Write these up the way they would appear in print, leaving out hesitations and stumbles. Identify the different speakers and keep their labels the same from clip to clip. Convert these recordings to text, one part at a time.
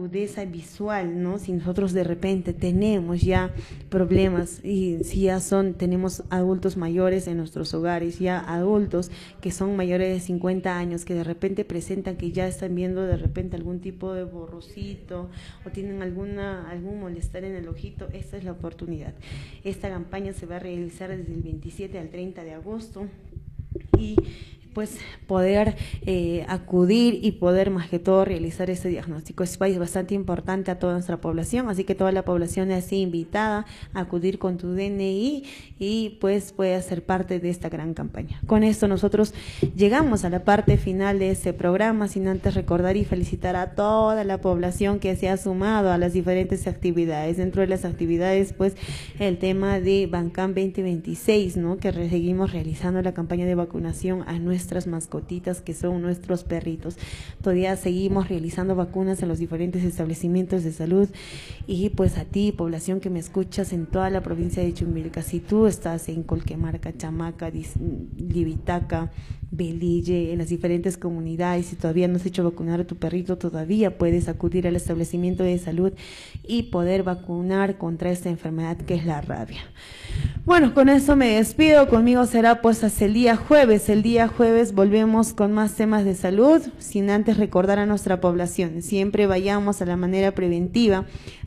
Speaker 1: agudeza visual, ¿no? Si nosotros de repente tenemos ya problemas y si ya tenemos adultos mayores en nuestros hogares, ya adultos que son mayores de 50 años, que de repente presentan que ya están viendo de repente algún tipo de borrosito o tienen algún molestar en el ojito, esta es la oportunidad. Esta campaña se va a realizar desde el 27 al 30 de agosto y pues poder acudir y poder más que todo realizar este diagnóstico. Es bastante importante a toda nuestra población, así que toda la población es invitada a acudir con tu DNI y pues puede ser parte de esta gran campaña. Con esto nosotros llegamos a la parte final de este programa, sin antes recordar y felicitar a toda la población que se ha sumado a las diferentes actividades. Dentro de las actividades, pues el tema de Bancam 2026, ¿no? Que seguimos realizando la campaña de vacunación a nuestras mascotitas que son nuestros perritos. Todavía seguimos realizando vacunas en los diferentes establecimientos de salud y pues a ti, población que me escuchas en toda la provincia de Chumbivilcas, si tú estás en Colquemarca, Chamaca, Libitaca, Belille, en las diferentes comunidades, si todavía no has hecho vacunar a tu perrito, todavía puedes acudir al establecimiento de salud y poder vacunar contra esta enfermedad que es la rabia. Bueno, con eso me despido. Conmigo será pues hasta el día jueves. El día jueves volvemos con más temas de salud, sin antes recordar a nuestra población. Siempre vayamos a la manera preventiva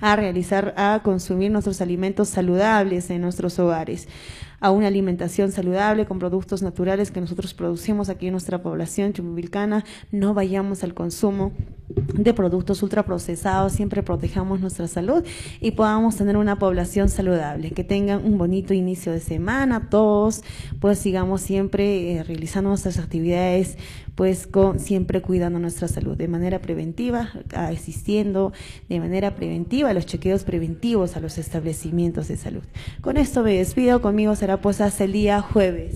Speaker 1: a consumir nuestros alimentos saludables en nuestros hogares, a una alimentación saludable con productos naturales que nosotros producimos aquí en nuestra población chumbivilcana. No vayamos al consumo de productos ultraprocesados, siempre protejamos nuestra salud y podamos tener una población saludable, que tengan un bonito inicio de semana, todos pues sigamos siempre realizando nuestras actividades pues siempre cuidando nuestra salud de manera preventiva, asistiendo de manera preventiva a los chequeos preventivos a los establecimientos de salud. Con esto me despido, conmigo será pues hasta el día jueves.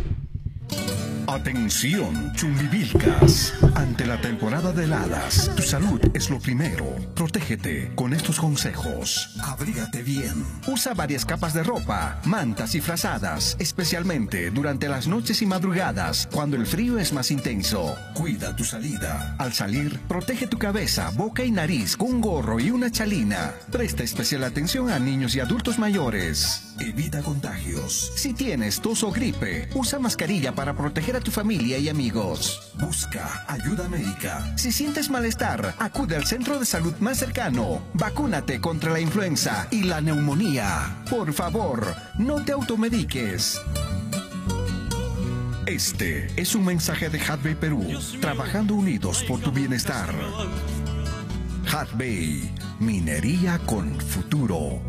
Speaker 2: Atención, Chumbivilcas. Ante la temporada de heladas, tu salud es lo primero. Protégete con estos consejos. Abrígate bien. Usa varias capas de ropa, mantas y frazadas, especialmente durante las noches y madrugadas, cuando el frío es más intenso. Cuida tu salida. Al salir, protege tu cabeza, boca y nariz con un gorro y una chalina. Presta especial atención a niños y adultos mayores. Evita contagios. Si tienes tos o gripe, usa mascarilla para proteger a tu familia y amigos. Busca ayuda médica. Si sientes malestar, acude al centro de salud más cercano. Vacúnate contra la influenza y la neumonía. Por favor, no te automediques. Este es un mensaje de Hadbay Perú, trabajando unidos por tu bienestar. Hadbay, minería con futuro.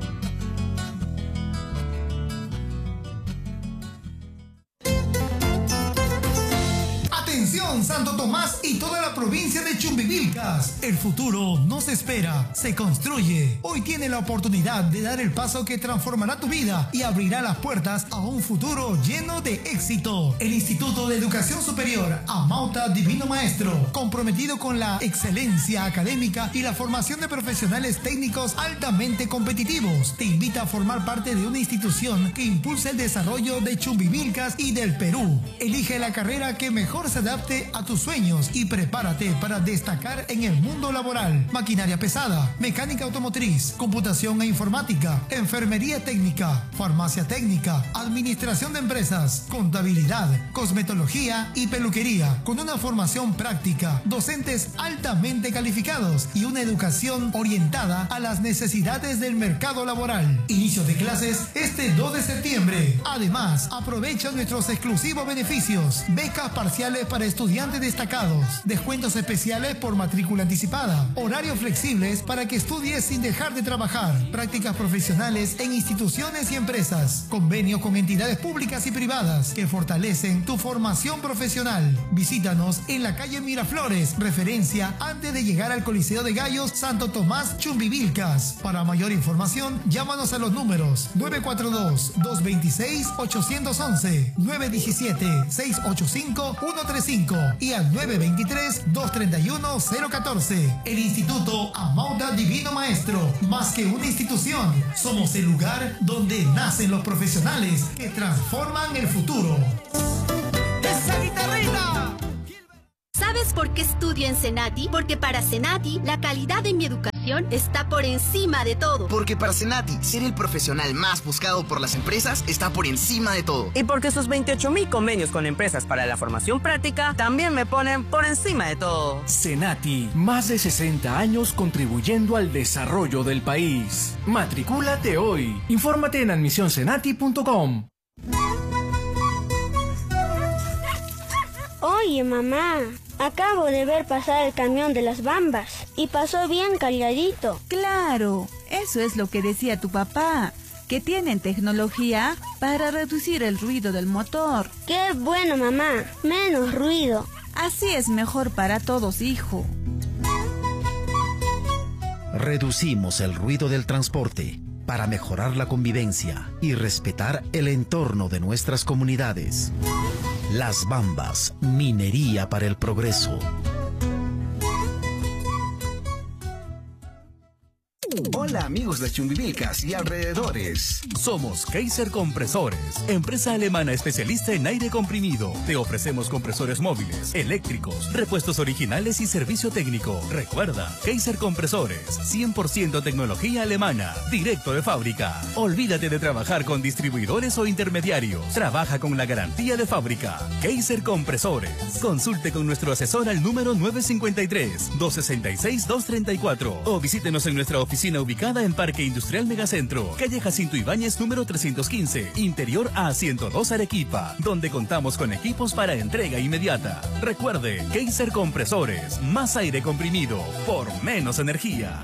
Speaker 3: Santo Tomás y toda la provincia de Chumbivilcas. El futuro no se espera, se construye. Hoy tiene la oportunidad de dar el paso que transformará tu vida y abrirá las puertas a un futuro lleno de éxito. El Instituto de Educación Superior Amauta Divino Maestro, comprometido con la excelencia académica y la formación de profesionales técnicos altamente competitivos, te invita a formar parte de una institución que impulse el desarrollo de Chumbivilcas y del Perú. Elige la carrera que mejor se adapte a tus sueños y prepárate para destacar en el mundo laboral. Maquinaria pesada, mecánica automotriz, computación e informática, enfermería técnica, farmacia técnica, administración de empresas, contabilidad, cosmetología y peluquería, con una formación práctica, docentes altamente calificados y una educación orientada a las necesidades del mercado laboral. Inicio de clases este 2 de septiembre. Además, aprovecha nuestros exclusivos beneficios: becas parciales para estudiantes destacados, descuentos especiales por matrícula anticipada, horarios flexibles para que estudies sin dejar de trabajar, prácticas profesionales en instituciones y empresas, convenios con entidades públicas y privadas que fortalecen tu formación profesional. Visítanos en la calle Miraflores, referencia antes de llegar al Coliseo de Gallos Santo Tomás Chumbivilcas. Para mayor información, llámanos a los números 942-226-811, 917-685-135 y al 923-231-014. El Instituto Amauta Divino Maestro, más que una institución, somos el lugar donde nacen los profesionales que transforman el futuro. ¡Esa guitarrita!
Speaker 4: ¿Sabes por qué estudio en Senati? Porque para Senati, la calidad de mi educación capacitación está por encima de todo.
Speaker 5: Porque para Senati, ser el profesional más buscado por las empresas está por encima de todo.
Speaker 6: Y porque sus 28.000 convenios con empresas para la formación práctica también me ponen por encima de todo.
Speaker 7: Senati, más de 60 años contribuyendo al desarrollo del país. Matricúlate hoy. Infórmate en admisionsenati.com.
Speaker 8: Oye, mamá, acabo de ver pasar el camión de las bambas y pasó bien calladito.
Speaker 9: Claro, eso es lo que decía tu papá, que tienen tecnología para reducir el ruido del motor.
Speaker 8: Qué bueno, mamá, menos ruido.
Speaker 9: Así es mejor para todos, hijo.
Speaker 10: Reducimos el ruido del transporte para mejorar la convivencia y respetar el entorno de nuestras comunidades. Las Bambas, minería para el progreso.
Speaker 2: Hola amigos de Chumbivilcas y alrededores.
Speaker 11: Somos Kaiser Compresores, empresa alemana especialista en aire comprimido. Te ofrecemos compresores móviles, eléctricos, repuestos originales y servicio técnico. Recuerda, Kaiser Compresores, 100% tecnología alemana, directo de fábrica. Olvídate de trabajar con distribuidores o intermediarios. Trabaja con la garantía de fábrica. Kaiser Compresores. Consulte con nuestro asesor al número 953-266-234 o visítenos en nuestra oficina ubicada en Parque Industrial Megacentro, calle Jacinto Ibáñez número 315, interior A102 Arequipa, donde contamos con equipos para entrega inmediata. Recuerde, Kaiser Compresores, más aire comprimido por menos energía.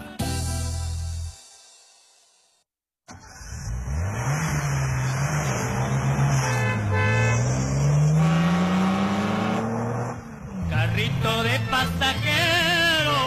Speaker 12: Carrito de pasajero,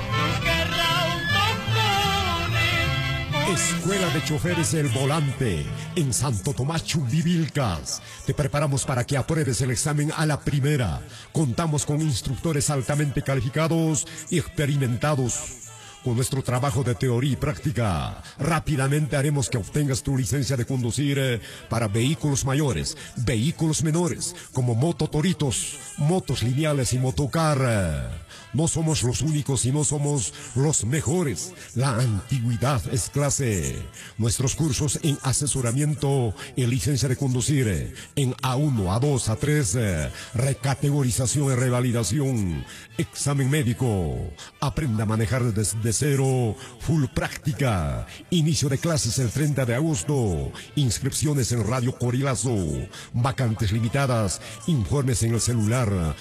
Speaker 13: Escuela de Choferes El Volante, en Santo Tomás, Chumbivilcas. Te preparamos para que apruebes el examen a la primera. Contamos con instructores altamente calificados y experimentados. Con nuestro trabajo de teoría y práctica, rápidamente haremos que obtengas tu licencia de conducir para vehículos mayores, vehículos menores, como mototoritos, motos lineales y motocar. No somos los únicos y no somos los mejores. La antigüedad es clase. Nuestros cursos en asesoramiento y licencia de conducir, en A1, A2, A3, recategorización y revalidación, examen médico. Aprenda a manejar desde cero, full práctica. Inicio de clases el 30 de agosto. Inscripciones en Radio Corilazo. Vacantes limitadas. Informes en el celular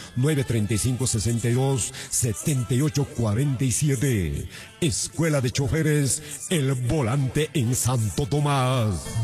Speaker 13: 935-62-7847. Escuela de Choferes El Volante en Santo Tomás.